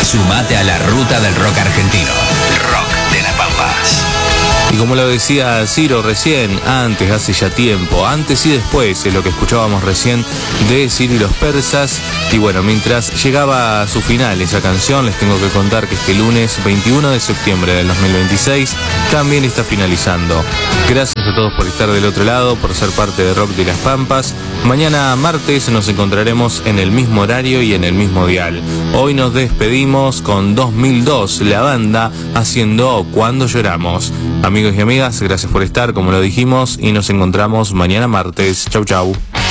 Sumate a la ruta del rock argentino. Rock de las Pampas. Y como lo decía Ciro recién, antes, hace ya tiempo, antes y después, es lo que escuchábamos recién de Ciro y los Persas. Y bueno, mientras llegaba a su final esa canción, les tengo que contar que este lunes 21 de septiembre del 2026 también está finalizando. Gracias a todos por estar del otro lado, por ser parte de Rock de las Pampas. Mañana martes nos encontraremos en el mismo horario y en el mismo dial. Hoy nos despedimos con 2002, la banda haciendo Cuando Lloramos. Amigos y amigas, gracias por estar, como lo dijimos, y nos encontramos mañana martes. Chau, chau.